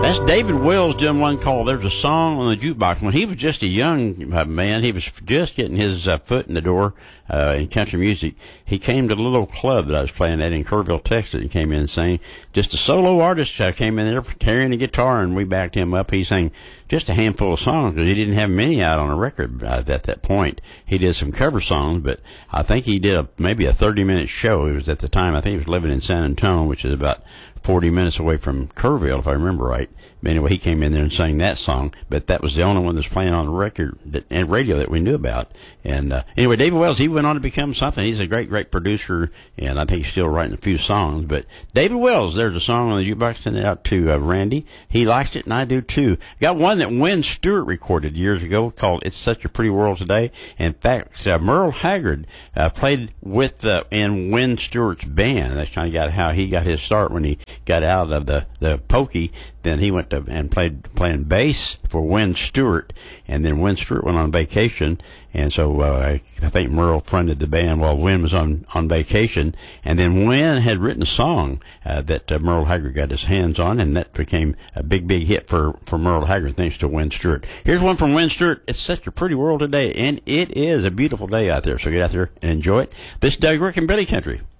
That's David Wells doing one called There's a Song on the Jukebox. When he was just a young man, he was just getting his foot in the door in country music. He came to the little club that I was playing at in Kerrville, Texas. He came in and sang. Just a solo artist came in there carrying a guitar, and we backed him up. He sang just a handful of songs because he didn't have many out on a record at that point. He did some cover songs, but I think he did maybe a 30-minute show. It was at the time, I think he was living in San Antonio, which is about 40 minutes away from Kerrville, if I remember right. But anyway, he came in there and sang that song, but that was the only one that was playing on the record and radio that we knew about. And anyway, David Wells, he went on to become something. He's a great, great producer, and I think he's still writing a few songs. But David Wells, there's a song on the jukebox. Send it out to Randy. He likes it, and I do too. Got one that Wynn Stewart recorded years ago called It's Such a Pretty World Today. In fact, Merle Haggard played with in Wynn Stewart's band. That's kind of how he got his start when he got out of the Pokey. Then he went to and playing bass for Wynn Stewart, and then Wynn Stewart went on vacation, and so I think Merle fronted the band while Wynn was on vacation, and then Wynn had written a song that Merle Haggard got his hands on, and that became a big, big hit for Merle Haggard thanks to Wynn Stewart. Here's one from Wynn Stewart. It's such a pretty world today, and it is a beautiful day out there, so get out there and enjoy it. This is Doug Rick and Billy Country.